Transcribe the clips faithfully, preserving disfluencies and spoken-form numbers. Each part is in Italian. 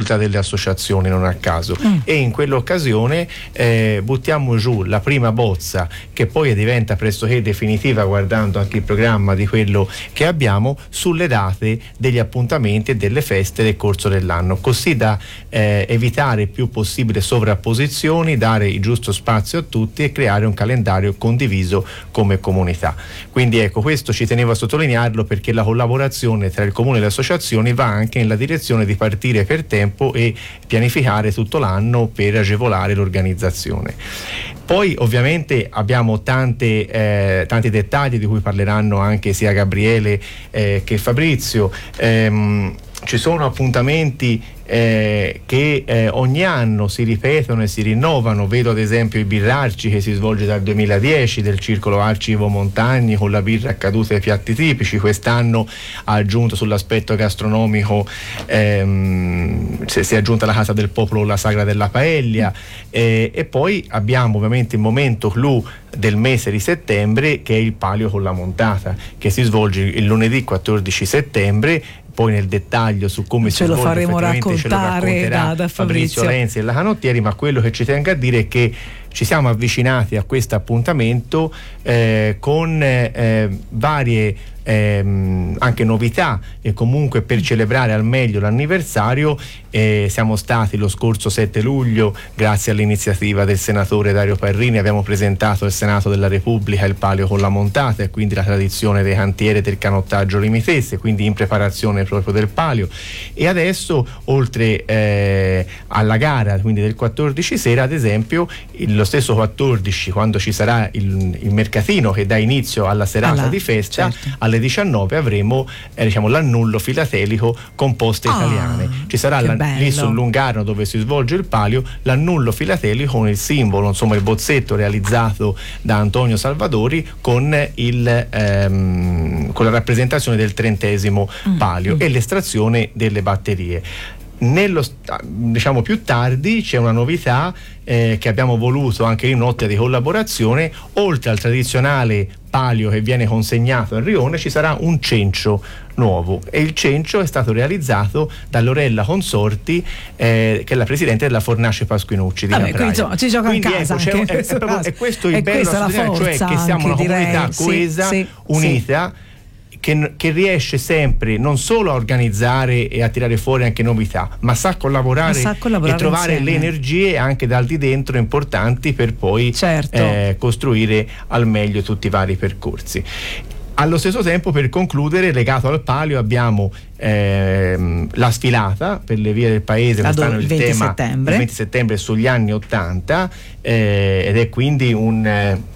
possibilità delle associazioni, non a caso, mm. e in quell'occasione eh, buttiamo giù la prima bozza, che poi diventa pressoché definitiva guardando anche il programma di quello che abbiamo, sulle date degli appuntamenti e delle feste del corso dell'anno, così da eh, evitare il più possibile sovrapposizioni, dare il giusto spazio a tutti e creare un calendario condiviso come comunità. Quindi ecco, questo ci tenevo a sottolinearlo, perché la collaborazione tra il comune e le associazioni va anche nella direzione di partire per tempo e pianificare tutto l'anno per agevolare l'organizzazione. Poi ovviamente abbiamo tante, eh, tanti dettagli di cui parleranno anche sia Gabriele eh, che Fabrizio. Ehm, ci sono appuntamenti eh, che eh, ogni anno si ripetono e si rinnovano. Vedo ad esempio il Birrarci, che si svolge dal duemiladieci, del Circolo Arci Ivo Montagni, con la birra accaduta ai piatti tipici. Quest'anno ha aggiunto sull'aspetto gastronomico, ehm, si è aggiunta la Casa del Popolo, la Sagra della Paella, eh, e poi abbiamo ovviamente il momento clou del mese di settembre, che è il Palio con la Montata, che si svolge il lunedì quattordici settembre. Poi nel dettaglio su come ce si lo svolge faremo raccontare ce lo racconterà da, da Fabrizio Lenzi e la Canottieri, ma quello che ci tengo a dire è che ci siamo avvicinati a questo appuntamento eh, con eh, varie ehm, anche novità, e comunque per celebrare al meglio l'anniversario eh, siamo stati lo scorso sette luglio, grazie all'iniziativa del senatore Dario Parrini, abbiamo presentato al Senato della Repubblica il Palio con la Montata, e quindi la tradizione dei cantieri del canottaggio limitese, quindi in preparazione proprio del Palio. E adesso, oltre eh, alla gara, quindi del quattordici sera, ad esempio il, lo stesso quattordici, quando ci sarà il, il mercatino che dà inizio alla serata alla, di festa, certo. alle diciannove avremo eh, diciamo l'annullo filatelico con poste oh, italiane. Ci sarà la, lì sul Lungarno, dove si svolge il Palio, l'annullo filatelico con il simbolo, insomma il bozzetto realizzato da Antonio Salvadori con il ehm, con la rappresentazione del trentesimo mm, Palio mm. e l'estrazione delle batterie. Nello, diciamo più tardi c'è una novità eh, che abbiamo voluto anche in un'ottica di collaborazione. Oltre al tradizionale palio che viene consegnato al rione, ci sarà un cencio nuovo, e il cencio è stato realizzato da Lorella Consorti, eh, che è la presidente della Fornace Pasquinucci di Vabbè, quindi, insomma, ci gioca quindi a casa ecco, anche è, è, proprio, è questo il è bello, la cioè che siamo una comunità direi. coesa, sì, sì, unita, sì. Che, che riesce sempre non solo a organizzare e a tirare fuori anche novità, ma sa collaborare, sa collaborare e trovare insieme. le energie anche dal di dentro importanti per poi certo. eh, costruire al meglio tutti i vari percorsi. Allo stesso tempo, per concludere, legato al Palio abbiamo ehm, la sfilata per le vie del paese, quest'anno il tema settembre. il venti settembre sugli anni ottanta, eh, ed è quindi un eh,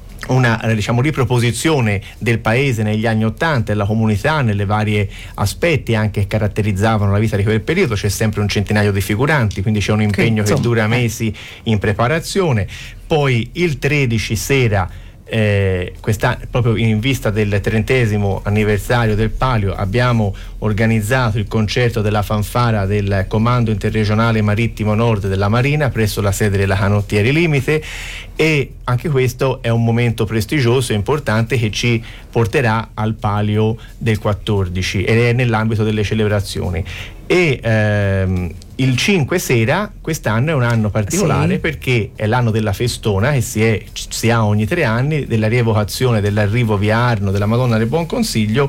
una diciamo riproposizione del paese negli anni ottanta e la comunità nelle varie aspetti anche che caratterizzavano la vita di quel periodo. C'è sempre un centinaio di figuranti, quindi c'è un impegno che, che dura mesi in preparazione. Poi il tredici sera, Eh, questa, proprio in vista del trentesimo anniversario del Palio, abbiamo organizzato il concerto della fanfara del Comando Interregionale Marittimo Nord della Marina presso la sede della Canottieri Limite, e anche questo è un momento prestigioso e importante che ci porterà al Palio del quattordici, ed è nell'ambito delle celebrazioni. E ehm, il cinque sera quest'anno è un anno particolare, sì. perché è l'anno della festona che si, è, si ha ogni tre anni, della rievocazione dell'arrivo via Arno della Madonna del Buon Consiglio,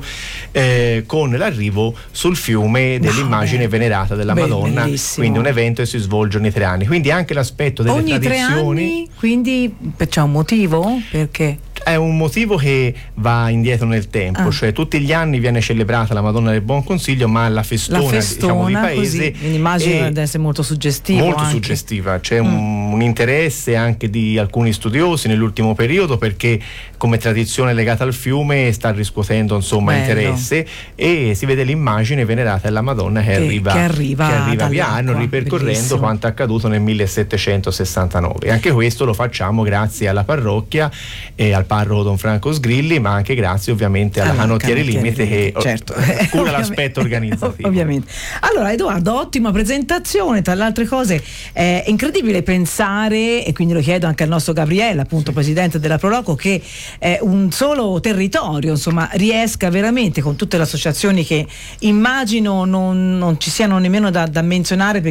eh, con l'arrivo sul fiume dell'immagine no, venerata della Beh, Madonna, bellissimo. Quindi un evento che si svolge ogni tre anni, quindi anche l'aspetto delle ogni tradizioni. Tre anni? Quindi c'è un motivo? Perché? È un motivo che va indietro nel tempo, ah. cioè tutti gli anni viene celebrata la Madonna del Buon Consiglio, ma la festona, la festona diciamo, di paese, così, l'immagine deve essere molto suggestiva. Molto anche. suggestiva, c'è mm. un, un interesse anche di alcuni studiosi nell'ultimo periodo, perché come tradizione legata al fiume sta riscuotendo insomma Bello. interesse, e si vede l'immagine venerata della Madonna che, che arriva, che arriva, che arriva via Arno, ripercorrendo bellissimo. quanto accaduto nel millesettecentosessantanove. Anche questo lo facciamo grazie alla parrocchia e al parroco Don Franco Sgrilli, ma anche grazie ovviamente alla allora, Canottieri Limite che certo. cura l'aspetto organizzativo. Ovviamente. Allora Edoardo, ottima presentazione, tra le altre cose è incredibile pensare, e quindi lo chiedo anche al nostro Gabriele, appunto sì. presidente della Proloco, che eh, un solo territorio insomma riesca veramente, con tutte le associazioni che immagino non, non ci siano nemmeno da, da menzionare,